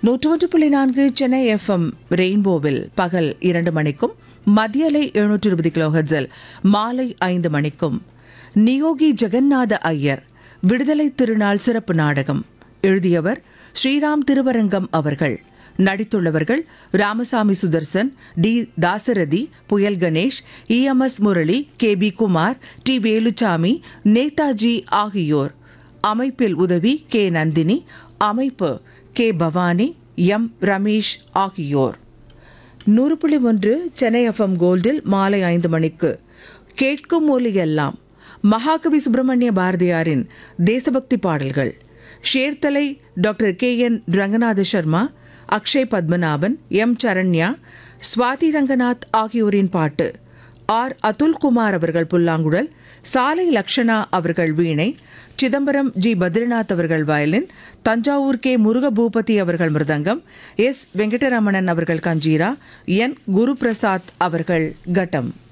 101.4 Chennai FM ரெயின்போவில் பகல் 2 மணிக்கும் மத்தியலை 720 கிலோஹெர்ட்ஸில் மாலை 5 மணிக்கும் நியோகி ஜெகநாத ஐயர் விடுதலை திருநாள் சிறப்பு நாடகம் எழுதியவர் ஸ்ரீராம் திருவரங்கம் அவர்கள். நடித்துள்ளவர்கள் ராமசாமி சுதர்சன், டி தாசரதி, புயல் Ganesh, EMS Murali, K P Kumar, D Veluchamy, Netaji ஆகியோர். அமைப்பில் உதவி கே நந்தினி, அமைப்பு கே பவானி, எம் ரமேஷ் ஆகியோர். 100.1 சென்னை எஃப்எம் கோல்டில் மாலை 5 மணிக்கு கேட்கும் ஒலியெல்லாம் மகாகவி சுப்பிரமணிய பாரதியாரின் தேசபக்தி பாடல்கள். Sherthalai doctor K N Ranganatha Sharma, Akshay Padmanabhan, M Saranya, Swathi Ranganath ஆகியோரின் பாட்டு. ஆர் அதுல்குமார் அவர்கள் புல்லாங்குழல், சாலை லக்ஷணா அவர்கள் வீணை, சிதம்பரம் ஜி பத்ரிநாத் அவர்கள் வயலின், தஞ்சாவூர் கே முருகபூபதி அவர்கள் மிருதங்கம், எஸ் வெங்கடரமணன் அவர்கள் கஞ்சீரா, என் குருபிரசாத் அவர்கள் கட்டம்.